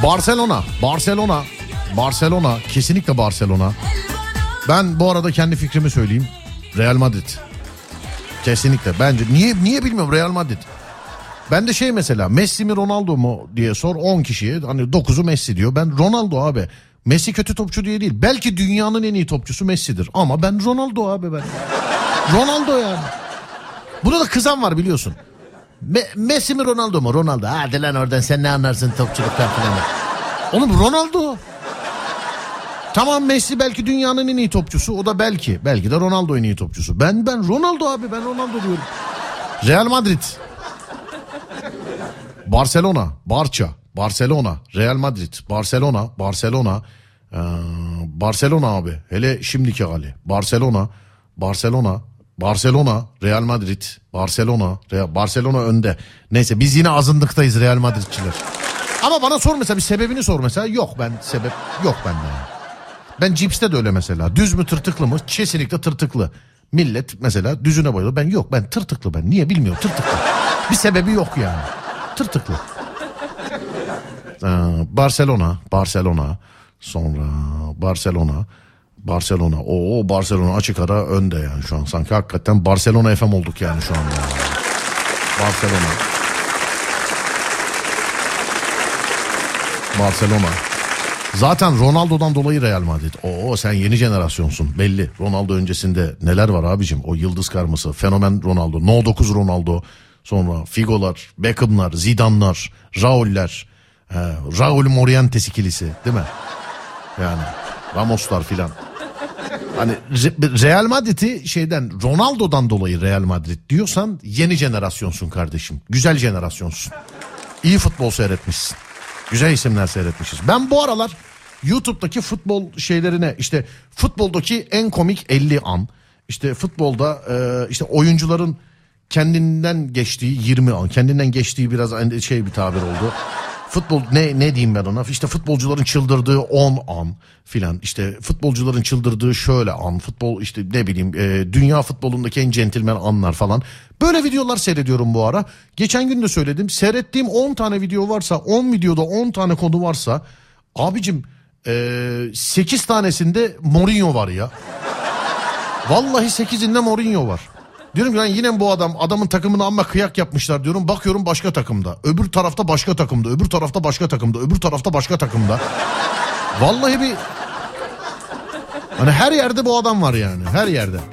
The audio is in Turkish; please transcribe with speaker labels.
Speaker 1: Barcelona. Kesinlikle Barcelona. Ben bu arada kendi fikrimi söyleyeyim. Real Madrid. Kesinlikle bence. Niye bilmiyorum, Real Madrid. Ben de mesela Messi mi Ronaldo mu diye sor 10 kişiye, hani 9'u Messi diyor. Ben Ronaldo abi. Messi kötü topçu diye değil. Belki dünyanın en iyi topçusu Messi'dir. Ama ben Ronaldo abi ben. Ronaldo yani. Burada da kızan var biliyorsun. Messi mi Ronaldo mu? Ronaldo. Hadi lan oradan, sen ne anlarsın topçuluktan falan. Oğlum Ronaldo. Tamam, Messi belki dünyanın en iyi topçusu. O da belki de Ronaldo en iyi topçusu. Ben Ronaldo abi, ben Ronaldo diyorum. Real Madrid. Barcelona, Real Madrid, Barcelona abi. Hele şimdiki hali. Barcelona, Real Madrid, Barcelona önde. Neyse, biz yine azınlıktayız Real Madridçiler. Ama bana sor mesela, bir sebebini sor mesela. Sebep yok bende yani. Ben cipste de öyle mesela. Düz mü tırtıklı mı? Kesinlikle tırtıklı. Millet mesela düzüne bayılıyor. Ben tırtıklı ben. Niye bilmiyorum, tırtıklı. Bir sebebi yok yani. Tırtıklı. Barcelona. Sonra Barcelona. Oo, Barcelona açık ara önde yani şu an. Sanki hakikaten Barcelona FM olduk yani şu anda. Barcelona. Zaten Ronaldo'dan dolayı Real Madrid. Oo, sen yeni jenerasyonsun belli. Ronaldo öncesinde neler var abicim? O yıldız karması, fenomen Ronaldo, No 9 Ronaldo, sonra Figo'lar, Beckham'lar, Zidane'lar, Raul'ler, Raul Morientes ikilisi değil mi? Yani Ramos'lar filan. Hani Real Madrid'i Ronaldo'dan dolayı Real Madrid diyorsan yeni jenerasyonsun kardeşim. Güzel jenerasyonsun. İyi futbol seyretmişsin. Güzel isimler seyretmişiz. Ben bu aralar YouTube'daki futbol şeylerine, işte futboldaki en komik 50 an, işte futbolda işte oyuncuların kendinden geçtiği 20 an, kendinden geçtiği biraz bir tabir oldu. Futbol ne diyeyim ben ona? İşte futbolcuların çıldırdığı 10 an filan. İşte futbolcuların çıldırdığı şöyle an. Futbol işte ne bileyim dünya futbolundaki en centilmen anlar falan. Böyle videolar seyrediyorum bu ara. Geçen gün de söyledim. Seyrettiğim 10 tane video varsa, 10 videoda 10 tane konu varsa abicim 8 tanesinde Mourinho var ya. Vallahi 8'inde Mourinho var. Diyorum ki lan yine bu adamın takımını amma kıyak yapmışlar diyorum. Bakıyorum başka takımda. Öbür tarafta başka takımda. Öbür tarafta başka takımda. Öbür tarafta başka takımda. Vallahi hani her yerde bu adam var yani. Her yerde.